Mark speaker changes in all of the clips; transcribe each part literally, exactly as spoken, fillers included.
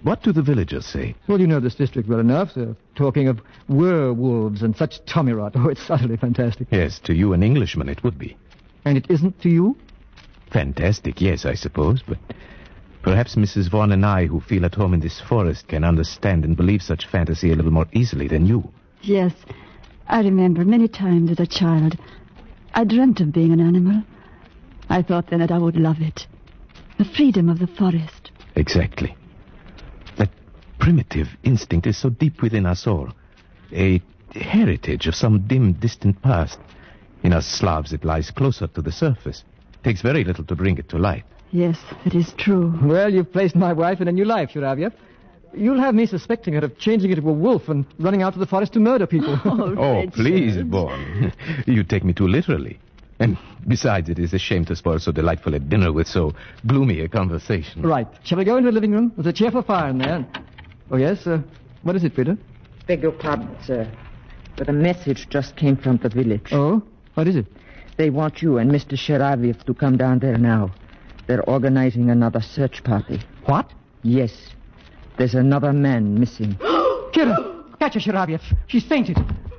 Speaker 1: What do the villagers say?
Speaker 2: Well, you know this district well enough. They're talking of werewolves and such tommy rot. Oh, it's utterly fantastic.
Speaker 1: Yes, to you, an Englishman, it would be.
Speaker 2: And it isn't to you?
Speaker 1: Fantastic, yes, I suppose, but perhaps Missus Vaughan and I, who feel at home in this forest, can understand and believe such fantasy a little more easily than you.
Speaker 3: Yes, I remember many times as a child, I dreamt of being an animal. I thought then that I would love it. The freedom of the forest.
Speaker 1: Exactly. That primitive instinct is so deep within us all. A heritage of some dim, distant past. In us Slavs, it lies closer to the surface. It takes very little to bring it to light.
Speaker 3: Yes, it is true.
Speaker 2: Well, you've placed my wife in a new life, Shurayev. You'll have me suspecting her of changing into a wolf and running out to the forest to murder people.
Speaker 3: Oh,
Speaker 1: oh please, Vaughan. You take me too literally. And besides, it is a shame to spoil so delightful a dinner with so gloomy a conversation.
Speaker 2: Right. Shall we go into the living room? There's a cheerful fire in there. Oh, yes? Uh, what is it, Peter?
Speaker 4: Beg your pardon, sir. But a message just came from the village.
Speaker 2: Oh? What is it?
Speaker 4: They want you and Mister Shurayev to come down there now. They're organizing another search party.
Speaker 2: What?
Speaker 4: Yes. There's another man missing.
Speaker 2: Kira! Catch her, Shurayev. She's fainted.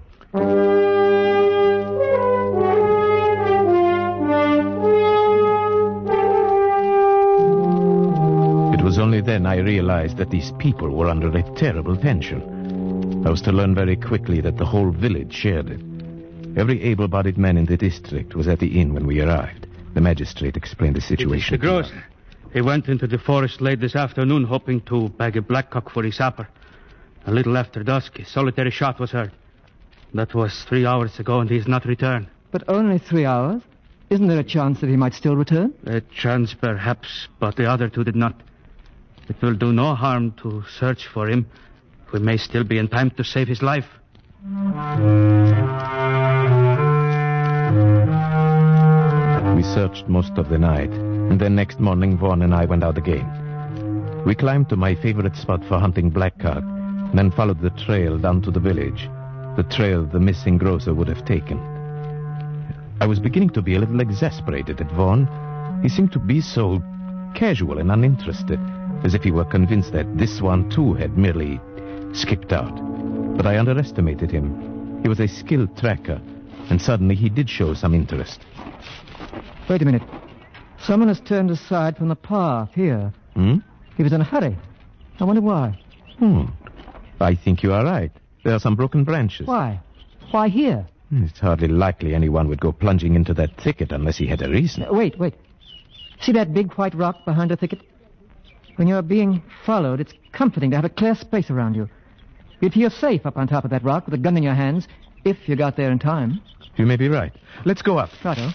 Speaker 1: It was only then I realized that these people were under a terrible tension. I was to learn very quickly that the whole village shared it. Every able-bodied man in the district was at the inn when we arrived. The magistrate explained the situation.
Speaker 5: Mister Gross, he went into the forest late this afternoon hoping to bag a blackcock for his supper. A little after dusk, a solitary shot was heard. That was three hours ago, and he's not returned.
Speaker 2: But only three hours? Isn't there a chance that he might still return?
Speaker 5: A chance, perhaps, but the other two did not. It will do no harm to search for him. We may still be in time to save his life.
Speaker 1: We searched most of the night, and then next morning Vaughan and I went out again. We climbed to my favorite spot for hunting blackcock, and then followed the trail down to the village, the trail the missing grocer would have taken. I was beginning to be a little exasperated at Vaughan. He seemed to be so casual and uninterested, as if he were convinced that this one too had merely skipped out. But I underestimated him. He was a skilled tracker, and suddenly he did show some interest.
Speaker 2: Wait a minute. Someone has turned aside from the path here.
Speaker 1: Hmm?
Speaker 2: He was in a hurry. I wonder why.
Speaker 1: Hmm. I think you are right. There are some broken branches.
Speaker 2: Why? Why here?
Speaker 1: It's hardly likely anyone would go plunging into that thicket unless he had a reason.
Speaker 2: Uh, wait, wait. See that big white rock behind the thicket? When you're being followed, it's comforting to have a clear space around you. You'd feel safe up on top of that rock with a gun in your hands, if you got there in time.
Speaker 1: You may be right. Let's go up.
Speaker 2: Righto.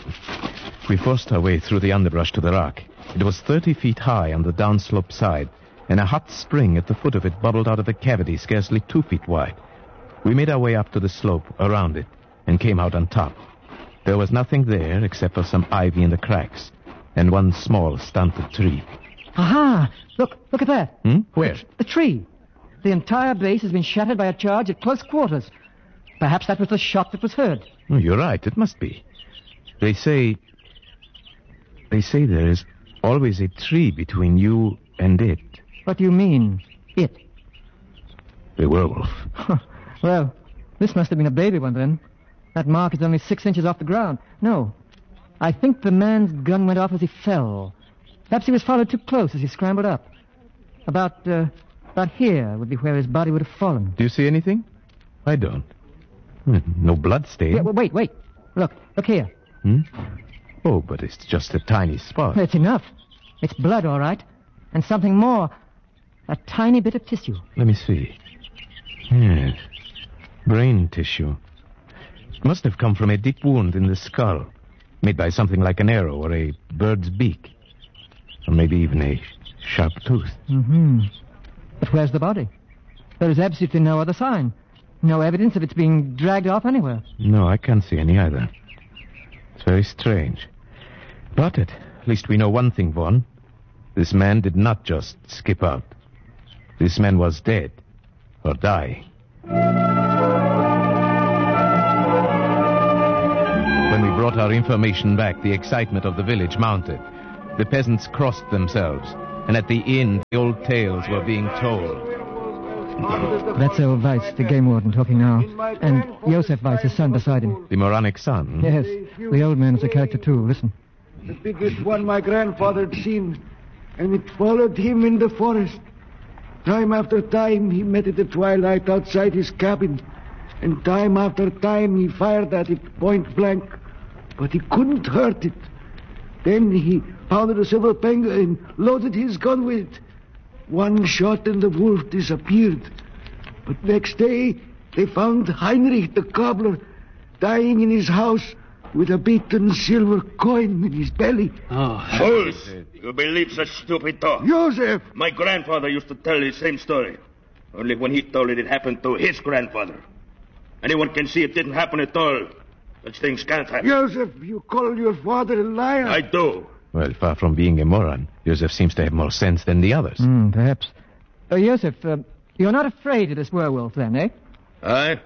Speaker 1: We forced our way through the underbrush to the rock. It was thirty feet high on the downslope side, and a hot spring at the foot of it bubbled out of a cavity scarcely two feet wide. We made our way up to the slope, around it, and came out on top. There was nothing there except for some ivy in the cracks, and one small stunted tree.
Speaker 2: Aha! Look, look at that.
Speaker 1: Hmm? Where?
Speaker 2: The tree. The entire base has been shattered by a charge at close quarters. Perhaps that was the shot that was heard.
Speaker 1: Oh, you're right, it must be. They say... They say there is always a tree between you and it.
Speaker 2: What do you mean, it?
Speaker 1: The werewolf.
Speaker 2: Well, this must have been a baby one then. That mark is only six inches off the ground. No, I think the man's gun went off as he fell. Perhaps he was followed too close as he scrambled up. About, uh, about here would be where his body would have fallen.
Speaker 1: Do you see anything? I don't. Hmm, no blood stain.
Speaker 2: Yeah, well, wait, wait. Look, look here.
Speaker 1: Hmm? Oh, but it's just a tiny spot.
Speaker 2: It's enough. It's blood, all right. And something more. A tiny bit of tissue.
Speaker 1: Let me see. Yes. Brain tissue. It must have come from a deep wound in the skull, made by something like an arrow or a bird's beak. Or maybe even a sharp tooth.
Speaker 2: Mm-hmm. But where's the body? There is absolutely no other sign. No evidence of its being dragged off anywhere.
Speaker 1: No, I can't see any either. It's very strange. But at least we know one thing, Vaughan. This man did not just skip out. This man was dead. Or dying. When we brought our information back, the excitement of the village mounted. The peasants crossed themselves. And at the inn, the old tales were being told.
Speaker 2: That's old Weiss, the game warden, talking now. And Josef Weiss, his son, beside him.
Speaker 1: The moronic son?
Speaker 2: Yes, the old man is a character too. Listen.
Speaker 6: The biggest one my grandfather had seen, and it followed him in the forest. Time after time, he met it at twilight outside his cabin, and time after time he fired at it point blank, but he couldn't hurt it. Then he pounded a silver penga and loaded his gun with it. One shot and the wolf disappeared. But next day, they found Heinrich the cobbler dying in his house with a beaten silver coin in his belly.
Speaker 5: Oh.
Speaker 7: Fools! You believe such stupid talk?
Speaker 6: Joseph!
Speaker 7: My grandfather used to tell the same story. Only when he told it, it happened to his grandfather. Anyone can see it didn't happen at all. Such things can't happen.
Speaker 6: Joseph, you call your father a liar?
Speaker 7: I do.
Speaker 1: Well, far from being a moron, Joseph seems to have more sense than the others.
Speaker 2: Hmm, perhaps. Uh, Joseph, uh, you're not afraid of this werewolf then, eh?
Speaker 7: I?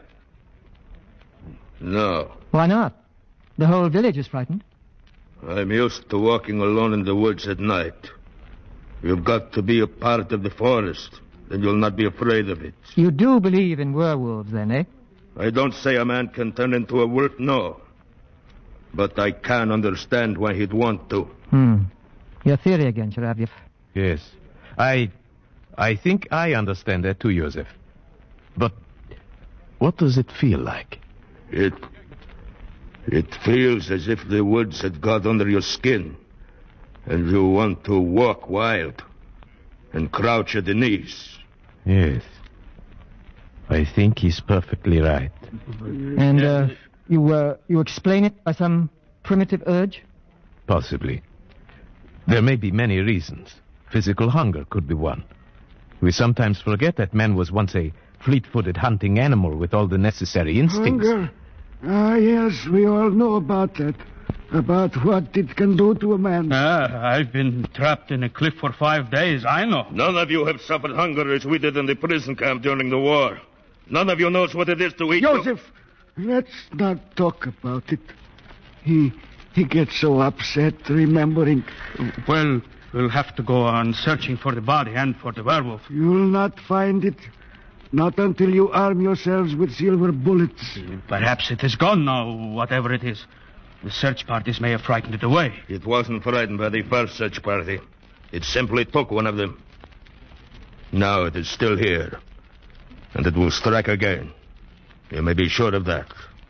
Speaker 7: No.
Speaker 2: Why not? The whole village is frightened.
Speaker 7: I'm used to walking alone in the woods at night. You've got to be a part of the forest, then you'll not be afraid of it.
Speaker 2: You do believe in werewolves then, eh?
Speaker 7: I don't say a man can turn into a wolf, no. But I can understand why he'd want to.
Speaker 2: Hmm. Your theory again, Sharavyev.
Speaker 1: Yes. I... I think I understand that too, Joseph. But what does it feel like?
Speaker 7: It... It feels as if the woods had got under your skin, and you want to walk wild and crouch at the knees.
Speaker 1: Yes. I think he's perfectly right.
Speaker 2: And, uh, you, uh, you explain it by some primitive urge?
Speaker 1: Possibly. There may be many reasons. Physical hunger could be one. We sometimes forget that man was once a fleet-footed hunting animal with all the necessary instincts.
Speaker 6: Hunger? Ah, yes, we all know about that. About what it can do to a man.
Speaker 5: Ah, I've been trapped in a cliff for five days. I know.
Speaker 7: None of you have suffered hunger as we did in the prison camp during the war. None of you knows what it is to eat...
Speaker 6: Joseph, let's not talk about it. He he gets so upset remembering.
Speaker 5: Well, we'll have to go on searching for the body and for the werewolf.
Speaker 6: You'll not find it. Not until you arm yourselves with silver bullets.
Speaker 5: Perhaps it is gone now, whatever it is. The search parties may have frightened it away.
Speaker 7: It wasn't frightened by the first search party. It simply took one of them. Now it is still here. And it will strike again. You may be sure of that.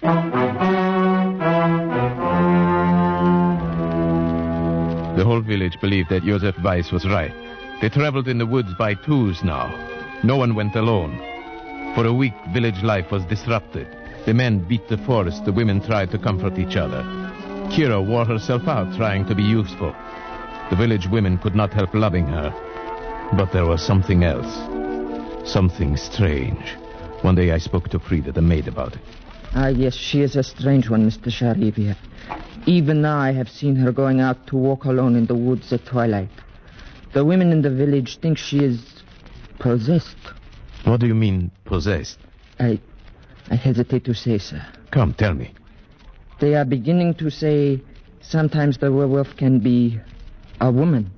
Speaker 1: The whole village believed that Joseph Weiss was right. They traveled in the woods by twos now. No one went alone. For a week, village life was disrupted. The men beat the forest. The women tried to comfort each other. Kira wore herself out trying to be useful. The village women could not help loving her. But there was something else. Something strange. One day I spoke to Frida, the maid, about it.
Speaker 4: Ah, yes, she is a strange one, Mister Sharavyev. Even now I have seen her going out to walk alone in the woods at twilight. The women in the village think she is possessed.
Speaker 1: What do you mean, possessed?
Speaker 4: I... I hesitate to say, sir.
Speaker 1: Come, tell me.
Speaker 4: They are beginning to say sometimes the werewolf can be a woman.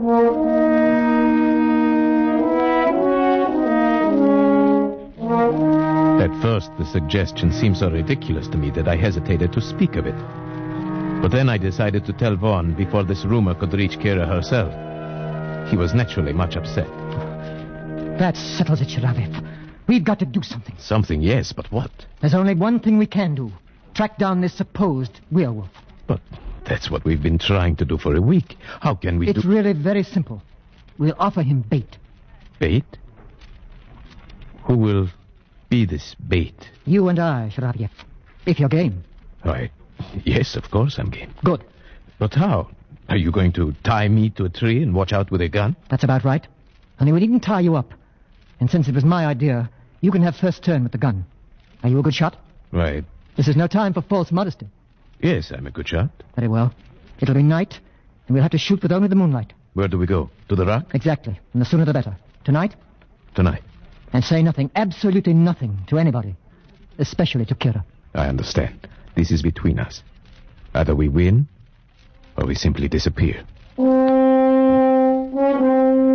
Speaker 1: At first, the suggestion seemed so ridiculous to me that I hesitated to speak of it. But then I decided to tell Vaughn before this rumor could reach Kira herself. He was naturally much upset.
Speaker 2: That settles it, Sharavyev. We've got to do something.
Speaker 1: Something, yes, but what?
Speaker 2: There's only one thing we can do. Track down this supposed werewolf.
Speaker 1: But that's what we've been trying to do for a week. How can we
Speaker 2: It's
Speaker 1: do...
Speaker 2: really very simple. We'll offer him bait.
Speaker 1: Bait? Who will be this bait?
Speaker 2: You and I, Sharavyev. If you're game.
Speaker 1: Why, yes, of course I'm game.
Speaker 2: Good.
Speaker 1: But how? Are you going to tie me to a tree and watch out with a gun?
Speaker 2: That's about right. Only we needn't tie you up. And since it was my idea, you can have first turn with the gun. Are you a good shot?
Speaker 1: Right.
Speaker 2: This is no time for false modesty.
Speaker 1: Yes, I'm a good shot.
Speaker 2: Very well. It'll be night, and we'll have to shoot with only the moonlight.
Speaker 1: Where do we go? To the rock?
Speaker 2: Exactly. And the sooner the better. Tonight?
Speaker 1: Tonight.
Speaker 2: And say nothing, absolutely nothing, to anybody. Especially to Kira.
Speaker 1: I understand. This is between us. Either we win, or we simply disappear.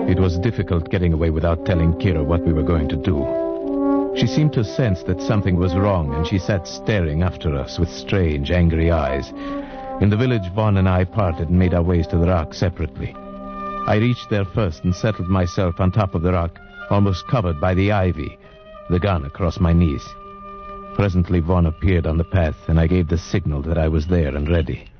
Speaker 1: It was difficult getting away without telling Kira what we were going to do. She seemed to sense that something was wrong, and she sat staring after us with strange, angry eyes. In the village, Vaughn and I parted and made our ways to the rock separately. I reached there first and settled myself on top of the rock, almost covered by the ivy, the gun across my knees. Presently, Vaughn appeared on the path, and I gave the signal that I was there and ready.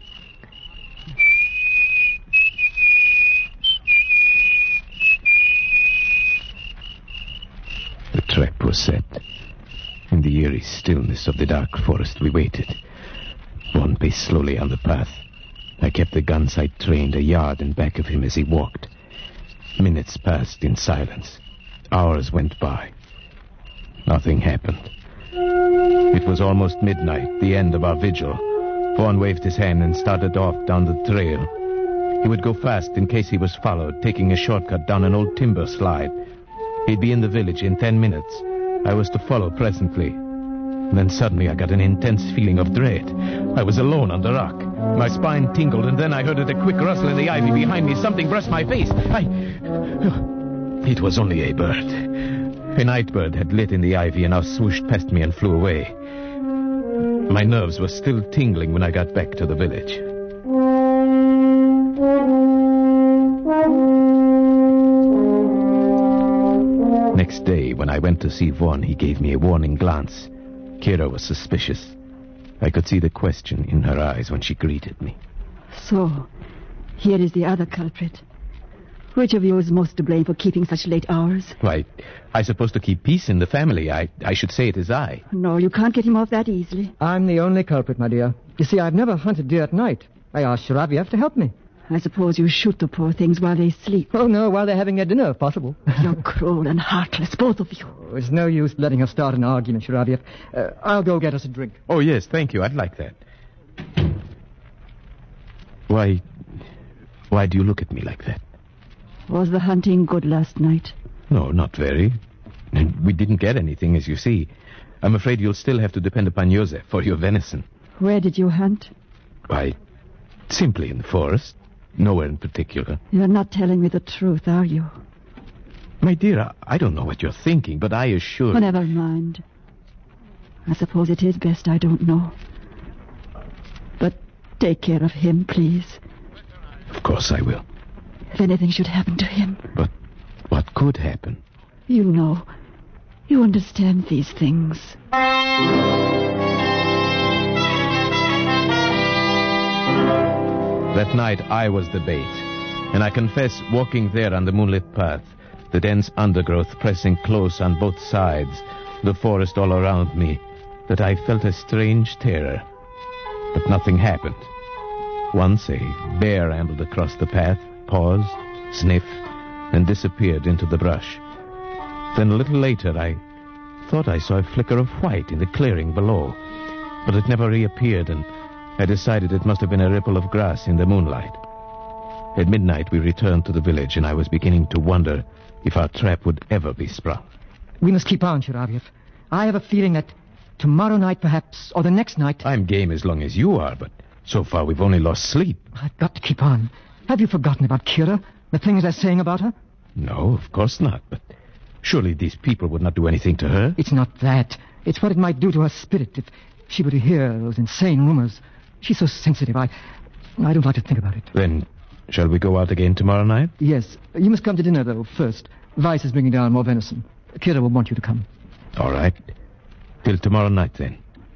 Speaker 1: The trap was set. In the eerie stillness of the dark forest, we waited. Vaughn paced slowly on the path. I kept the gun sight trained a yard in back of him as he walked. Minutes passed in silence. Hours went by. Nothing happened. It was almost midnight, the end of our vigil. Vaughn waved his hand and started off down the trail. He would go fast in case he was followed, taking a shortcut down an old timber slide. He'd be in the village in ten minutes. I was to follow presently. Then suddenly I got an intense feeling of dread. I was alone on the rock. My spine tingled, and then I heard a quick rustle in the ivy behind me. Something brushed my face. I... It was only a bird. A night bird had lit in the ivy and now swooshed past me and flew away. My nerves were still tingling when I got back to the village. Next day, when I went to see Vaughn, he gave me a warning glance. Kira was suspicious. I could see the question in her eyes when she greeted me.
Speaker 3: So, here is the other culprit. Which of you is most to blame for keeping such late hours?
Speaker 1: Why, I'm supposed to keep peace in the family. I, I should say it is I.
Speaker 3: No, you can't get him off that easily.
Speaker 2: I'm the only culprit, my dear. You see, I've never hunted deer at night. I asked Sharaviev to help me.
Speaker 3: I suppose you shoot the poor things while they sleep.
Speaker 2: Oh, no, while they're having their dinner, if possible.
Speaker 3: You're cruel and heartless, both of you.
Speaker 2: Oh, it's no use letting her start an argument, Sharaviev. Uh, I'll go get us a drink.
Speaker 1: Oh, yes, thank you. I'd like that. Why... Why do you look at me like that?
Speaker 3: Was the hunting good last night?
Speaker 1: No, not very. And we didn't get anything, as you see. I'm afraid you'll still have to depend upon Joseph for your venison.
Speaker 3: Where did you hunt?
Speaker 1: Why, simply in the forest. Nowhere in particular.
Speaker 3: You're not telling me the truth, are you?
Speaker 1: My dear, I don't know what you're thinking, but I assure...
Speaker 3: Oh, never mind. I suppose it is best I don't know. But take care of him, please.
Speaker 1: Of course I will.
Speaker 3: If anything should happen to him.
Speaker 1: But what could happen?
Speaker 3: You know. You understand these things.
Speaker 1: That night I was the bait. And I confess, walking there on the moonlit path, the dense undergrowth pressing close on both sides, the forest all around me, that I felt a strange terror. But nothing happened. Once a bear ambled across the path, paused, sniffed, and disappeared into the brush. Then a little later I thought I saw a flicker of white in the clearing below, but it never reappeared, and I decided it must have been a ripple of grass in the moonlight. At midnight we returned to the village, and I was beginning to wonder if our trap would ever be sprung.
Speaker 2: We must keep on, Sharaviev. I have a feeling that tomorrow night, perhaps, or the next night...
Speaker 1: I'm game as long as you are, but so far we've only lost sleep.
Speaker 2: I've got to keep on. Have you forgotten about Kira? The things they're saying about her?
Speaker 1: No, of course not, but surely these people would not do anything to her.
Speaker 2: It's not that. It's what it might do to her spirit if she were to hear those insane rumors. She's so sensitive. I I don't like to think about it.
Speaker 1: Then, shall we go out again tomorrow night?
Speaker 2: Yes. You must come to dinner, though, first. Weiss is bringing down more venison. Kira will want you to come.
Speaker 1: All right. Till tomorrow night, then.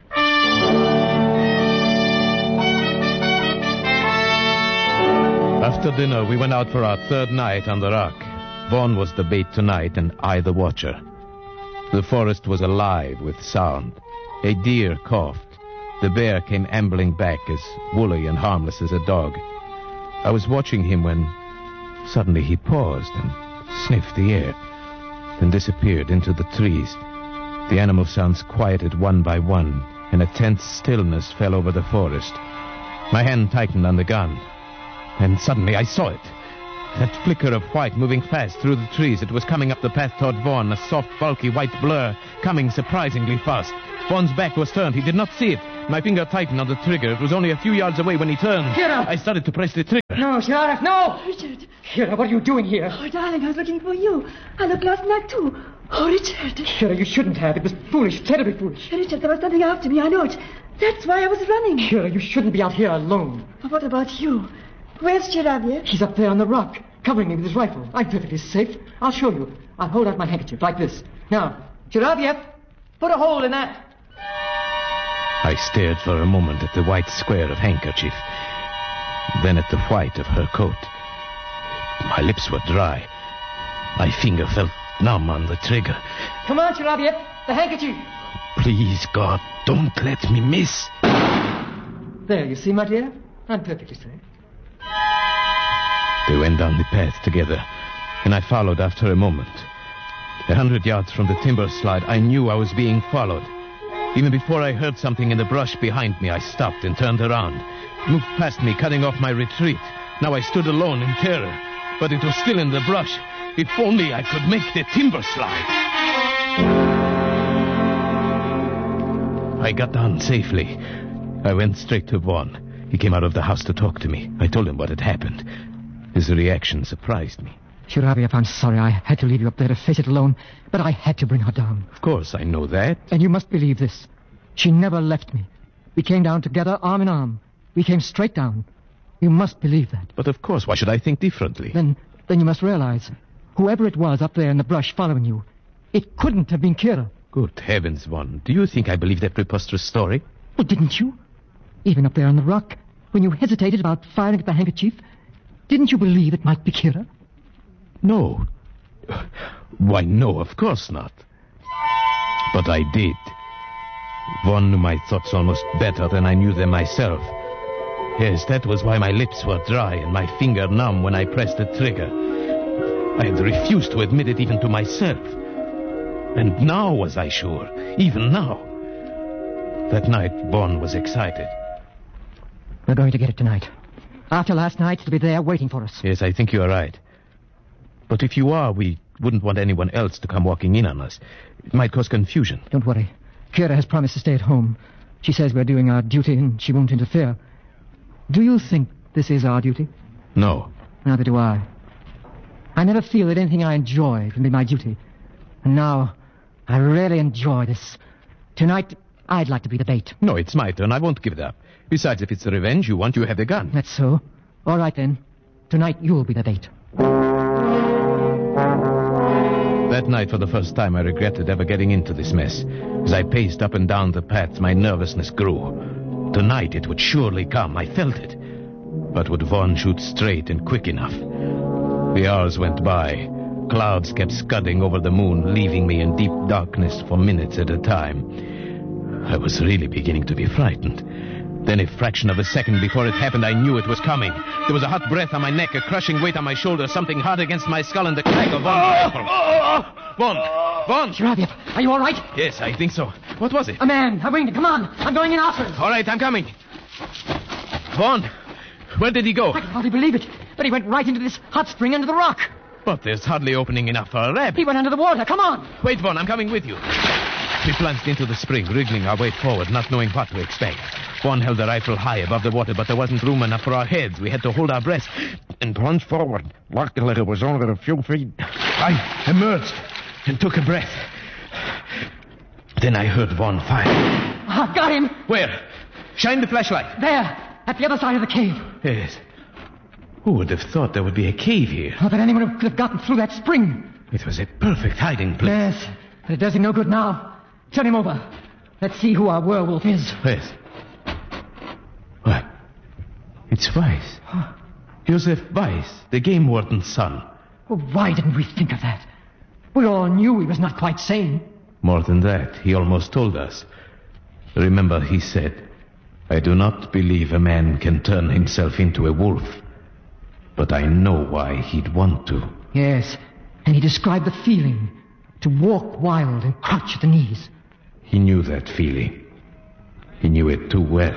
Speaker 1: After dinner, we went out for our third night on the rock. Vaughn was the bait tonight, and I the watcher. The forest was alive with sound. A deer coughed. The bear came ambling back as woolly and harmless as a dog. I was watching him when suddenly he paused and sniffed the air, then disappeared into the trees. The animal sounds quieted one by one, and a tense stillness fell over the forest. My hand tightened on the gun, and suddenly I saw it. That flicker of white moving fast through the trees. It was coming up the path toward Vaughn, a soft, bulky white blur, coming surprisingly fast. Vaughn's back was turned. He did not see it. My finger tightened on the trigger. It was only a few yards away when he turned.
Speaker 2: Kira!
Speaker 1: I started to press the trigger.
Speaker 2: No, Sheriff, no!
Speaker 3: Richard!
Speaker 2: Kira, what are you doing here?
Speaker 3: Oh, darling, I was looking for you. I looked last night, too. Oh, Richard.
Speaker 2: Kira, you shouldn't have. It was foolish, terribly foolish.
Speaker 3: Richard, there was something after me, I know it. That's why I was running.
Speaker 2: Kira, you shouldn't be out here alone.
Speaker 3: But what about you? Where's Chiraviev?
Speaker 2: He's up there on the rock, covering me with his rifle. I'm perfectly safe. I'll show you. I'll hold out my handkerchief like this. Now, Chiraviev, put a hole in that.
Speaker 1: I stared for a moment at the white square of handkerchief, then at the white of her coat. My lips were dry. My finger felt numb on the trigger.
Speaker 2: Come on, Chiraviev, the handkerchief.
Speaker 1: Please, God, don't let me miss.
Speaker 2: There, you see, my dear? I'm perfectly safe.
Speaker 1: They went down the path together, and I followed after a moment. A hundred yards from the timber slide, I knew I was being followed. Even before I heard something in the brush behind me, I stopped and turned around. It moved past me, cutting off my retreat. Now I stood alone in terror, but it was still in the brush. If only I could make the timber slide. I got down safely. I went straight to Vaughn. He came out of the house to talk to me. I told him what had happened. His reaction surprised me.
Speaker 2: Chiraviev, I'm sorry I had to leave you up there to face it alone, but I had to bring her down.
Speaker 1: Of course, I know that.
Speaker 2: And you must believe this. She never left me. We came down together, arm in arm. We came straight down. You must believe that.
Speaker 1: But of course, why should I think differently?
Speaker 2: Then, then you must realize, whoever it was up there in the brush following you, it couldn't have been Kira.
Speaker 1: Good heavens, Vaughn. Do you think I believe that preposterous story?
Speaker 2: Well, didn't you? Even up there on the rock, when you hesitated about firing at the handkerchief, didn't you believe it might be Kira?
Speaker 1: No. Why, no, of course not. But I did. Vaughn knew my thoughts almost better than I knew them myself. Yes, that was why my lips were dry and my finger numb when I pressed the trigger. I had refused to admit it even to myself. And now was I sure, even now. That night, Vaughn was excited.
Speaker 2: We're going to get it tonight. After last night, it'll be there waiting for us.
Speaker 1: Yes, I think you are right. But if you are, we wouldn't want anyone else to come walking in on us. It might cause confusion.
Speaker 2: Don't worry. Kira has promised to stay at home. She says we're doing our duty and she won't interfere. Do you think this is our duty?
Speaker 1: No.
Speaker 2: Neither do I. I never feel that anything I enjoy can be my duty. And now, I really enjoy this. Tonight, I'd like to be the bait.
Speaker 1: No, it's my turn. I won't give it up. Besides, if it's the revenge you want, you have the gun.
Speaker 2: That's so. All right, then. Tonight, you'll be the bait.
Speaker 1: That night, for the first time, I regretted ever getting into this mess. As I paced up and down the path, my nervousness grew. Tonight, it would surely come. I felt it. But would Vaughn shoot straight and quick enough? The hours went by. Clouds kept scudding over the moon, leaving me in deep darkness for minutes at a time. I was really beginning to be frightened. Then a fraction of a second before it happened, I knew it was coming. There was a hot breath on my neck, a crushing weight on my shoulder, something hard against my skull, and the crack of Vaughn's rifle. Vaughn! Vaughn!
Speaker 2: Chiraviev, are you all right?
Speaker 1: Yes, I think so. What was it?
Speaker 2: A man. I'm waiting. Come on. I'm going in after him.
Speaker 1: All right, I'm coming. Vaughn, where did he go?
Speaker 2: I can hardly believe it, but he went right into this hot spring under the rock.
Speaker 1: But there's hardly opening enough for a rabbit.
Speaker 2: He went under the water. Come on.
Speaker 1: Wait, Vaughn, I'm coming with you. We plunged into the spring, wriggling our way forward, not knowing what to expect. Vaughn held the rifle high above the water, but there wasn't room enough for our heads. We had to hold our breath and plunge forward. Luckily, it was only a few feet. I emerged and took a breath. Then I heard Vaughn fire.
Speaker 2: I've got him.
Speaker 1: Where? Shine the flashlight.
Speaker 2: There, at the other side of the cave.
Speaker 1: Yes. Who would have thought there would be a cave here?
Speaker 2: Not that anyone could have gotten through that spring.
Speaker 1: It was a perfect hiding place.
Speaker 2: Yes, but it does him no good now. Turn him over. Let's see who our werewolf is.
Speaker 1: Yes. What? It's Weiss.
Speaker 2: Huh.
Speaker 1: Joseph Weiss, the game warden's son.
Speaker 2: Well, why didn't we think of that? We all knew he was not quite sane.
Speaker 1: More than that, he almost told us. Remember, he said, I do not believe a man can turn himself into a wolf. But I know why he'd want to.
Speaker 2: Yes, and he described the feeling. To walk wild and crouch at the knees.
Speaker 1: He knew that feeling. He knew it too well.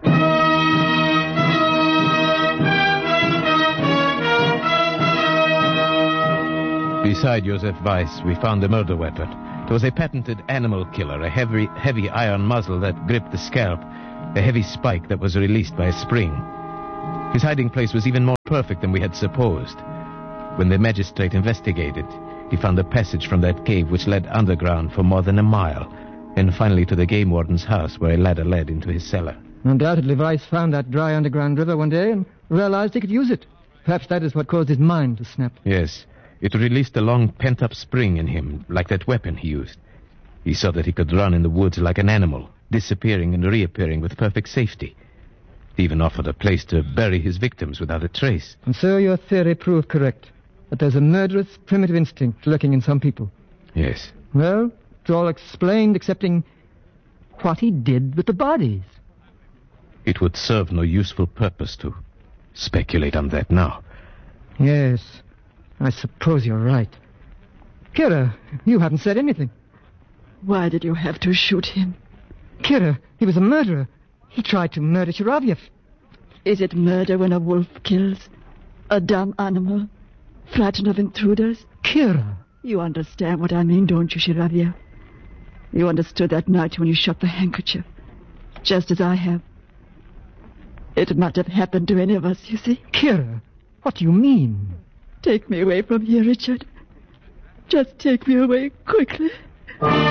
Speaker 1: Beside Joseph Weiss, we found a murder weapon. It was a patented animal killer, a heavy, heavy iron muzzle that gripped the scalp, a heavy spike that was released by a spring. His hiding place was even more perfect than we had supposed. When the magistrate investigated, he found a passage from that cave which led underground for more than a mile, and finally to the game warden's house where a ladder led into his cellar.
Speaker 2: Undoubtedly, Weiss found that dry underground river one day and realized he could use it. Perhaps that is what caused his mind to snap.
Speaker 1: Yes, it released a long pent-up spring in him, like that weapon he used. He saw that he could run in the woods like an animal, disappearing and reappearing with perfect safety. He even offered a place to bury his victims without a trace.
Speaker 2: And so your theory proved correct, that there's a murderous, primitive instinct lurking in some people.
Speaker 1: Yes.
Speaker 2: Well, it's all explained, excepting what he did with the bodies.
Speaker 1: It would serve no useful purpose to speculate on that now.
Speaker 2: Yes, I suppose you're right. Kira, you haven't said anything.
Speaker 3: Why did you have to shoot him?
Speaker 2: Kira, he was a murderer. He tried to murder Shiravyev.
Speaker 3: Is it murder when a wolf kills? A dumb animal? Frightened of intruders?
Speaker 2: Kira.
Speaker 3: You understand what I mean, don't you, Shiravyev? You understood that night when you shot the handkerchief. Just as I have. It might have happened to any of us, you see.
Speaker 2: Kira, what do you mean?
Speaker 3: Take me away from here, Richard. Just take me away quickly.